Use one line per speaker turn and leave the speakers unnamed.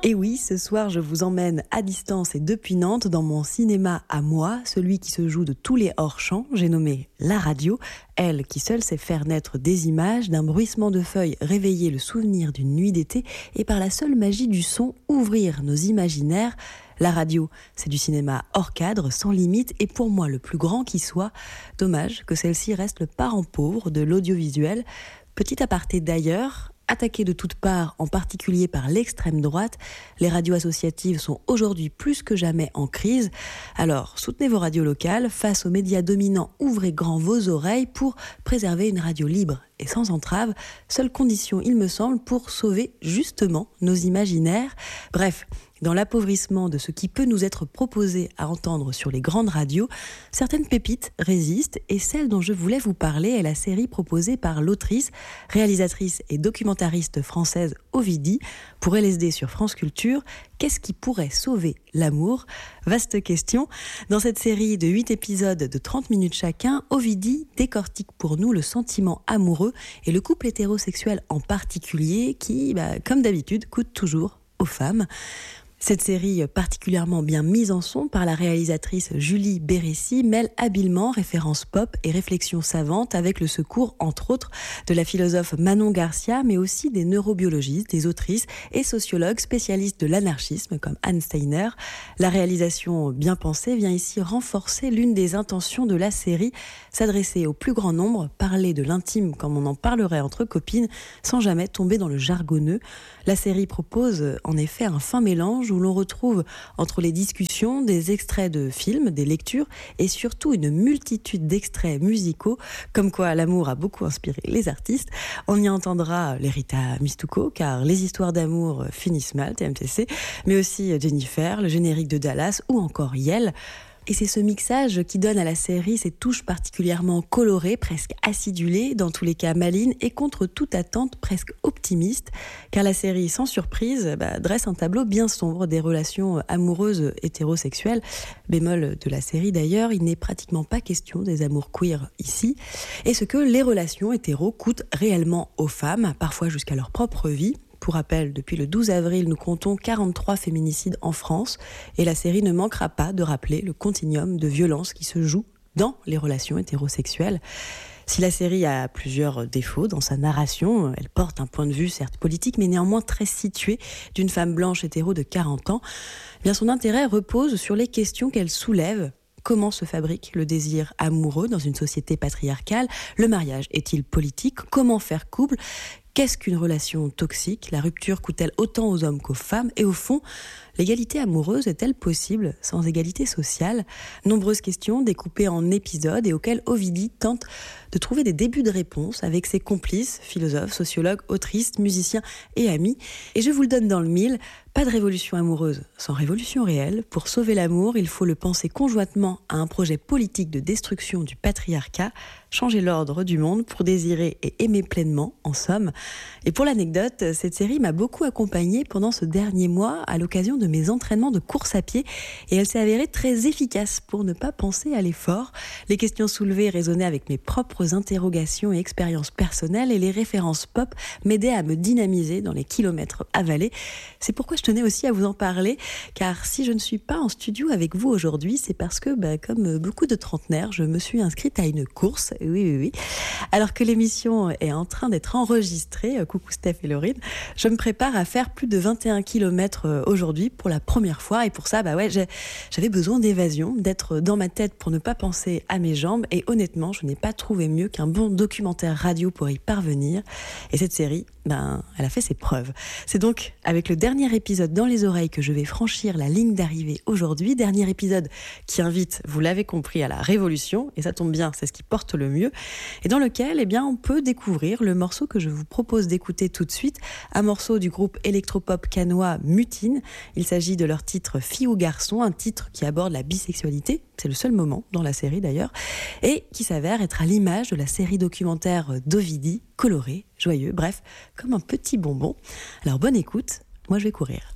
Et oui, ce soir, je vous emmène à distance et depuis Nantes dans mon cinéma à moi, celui qui se joue de tous les hors-champs, j'ai nommé la radio, elle qui seule sait faire naître des images, d'un bruissement de feuilles réveiller le souvenir d'une nuit d'été et par la seule magie du son ouvrir nos imaginaires. La radio, c'est du cinéma hors cadre, sans limite et pour moi le plus grand qui soit. Dommage que celle-ci reste le parent pauvre de l'audiovisuel. Petit aparté d'ailleurs, attaquées de toutes parts, en particulier par l'extrême droite, les radios associatives sont aujourd'hui plus que jamais en crise. Alors, soutenez vos radios locales, face aux médias dominants, ouvrez grand vos oreilles pour préserver une radio libre et sans entrave, seule condition, il me semble, pour sauver justement nos imaginaires. Bref, dans l'appauvrissement de ce qui peut nous être proposé à entendre sur les grandes radios, certaines pépites résistent et celle dont je voulais vous parler est la série proposée par l'autrice, réalisatrice et documentariste française Ovidie pour LSD sur France Culture. Qu'est-ce qui pourrait sauver l'amour ? Vaste question. Dans cette série de 8 épisodes de 30 minutes chacun, Ovidie décortique pour nous le sentiment amoureux et le couple hétérosexuel en particulier qui, comme d'habitude, coûte toujours aux femmes. Cette série particulièrement bien mise en son par la réalisatrice Julie Bérécy mêle habilement références pop et réflexions savantes avec le secours, entre autres, de la philosophe Manon Garcia, mais aussi des neurobiologistes, des autrices et sociologues spécialistes de l'anarchisme comme Anne Steiner. La réalisation bien pensée vient ici renforcer l'une des intentions de la série, s'adresser au plus grand nombre, parler de l'intime comme on en parlerait entre copines, sans jamais tomber dans le jargonneux. La série propose en effet un fin mélange où l'on retrouve entre les discussions des extraits de films, des lectures et surtout une multitude d'extraits musicaux, comme quoi l'amour a beaucoup inspiré les artistes. On y entendra l'Erita Mistuco, car les histoires d'amour finissent mal, TMTC, mais aussi Jennifer, le générique de Dallas ou encore Yel. Et c'est ce mixage qui donne à la série ces touches particulièrement colorées, presque acidulées, dans tous les cas malines et contre toute attente presque optimiste, car la série, sans surprise, dresse un tableau bien sombre des relations amoureuses hétérosexuelles. Bémol de la série d'ailleurs, il n'est pratiquement pas question des amours queer ici, et ce que les relations hétéros coûtent réellement aux femmes, parfois jusqu'à leur propre vie. Pour rappel, depuis le 12 avril, nous comptons 43 féminicides en France et la série ne manquera pas de rappeler le continuum de violence qui se joue dans les relations hétérosexuelles. Si la série a plusieurs défauts dans sa narration, elle porte un point de vue certes politique mais néanmoins très situé d'une femme blanche hétéro de 40 ans, bien son intérêt repose sur les questions qu'elle soulève. Comment se fabrique le désir amoureux dans une société patriarcale ? Le mariage est-il politique ? Comment faire couple ? Qu'est-ce qu'une relation toxique ? La rupture coûte-t-elle autant aux hommes qu'aux femmes ? Et au fond, l'égalité amoureuse est-elle possible sans égalité sociale ? Nombreuses questions découpées en épisodes et auxquelles Ovidie tente de trouver des débuts de réponse avec ses complices, philosophes, sociologues, autrices, musiciens et amis. Et je vous le donne dans le mille, pas de révolution amoureuse sans révolution réelle. Pour sauver l'amour, il faut le penser conjointement à un projet politique de destruction du patriarcat, changer l'ordre du monde pour désirer et aimer pleinement, en somme. Et pour l'anecdote, cette série m'a beaucoup accompagnée pendant ce dernier mois à l'occasion de mes entraînements de course à pied et elle s'est avérée très efficace pour ne pas penser à l'effort. Les questions soulevées résonnaient avec mes propres interrogations et expériences personnelles et les références pop m'aidaient à me dynamiser dans les kilomètres avalés. C'est pourquoi je tenais aussi à vous en parler, car si je ne suis pas en studio avec vous aujourd'hui, c'est parce que, comme beaucoup de trentenaires, je me suis inscrite à une course. Oui. Alors que l'émission est en train d'être enregistrée, coucou Steph et Laurine, je me prépare à faire plus de 21 km aujourd'hui pour la première fois. Et pour ça, j'avais besoin d'évasion, d'être dans ma tête pour ne pas penser à mes jambes. Et honnêtement, je n'ai pas trouvé mieux qu'un bon documentaire radio pour y parvenir. Et cette série, elle a fait ses preuves. C'est donc avec le dernier épisode dans les oreilles que je vais franchir la ligne d'arrivée aujourd'hui. Dernier épisode qui invite, vous l'avez compris, à la révolution. Et ça tombe bien, c'est ce qui porte le mieux. Et dans lequel, on peut découvrir le morceau que je vous propose d'écouter tout de suite. Un morceau du groupe électropop cannois Mutine. Il s'agit de leur titre Fille ou garçon, un titre qui aborde la bisexualité. C'est le seul moment dans la série d'ailleurs. Et qui s'avère être à l'image de la série documentaire d'Ovidie, coloré, joyeux, bref, comme un petit bonbon. Alors bonne écoute, moi je vais courir.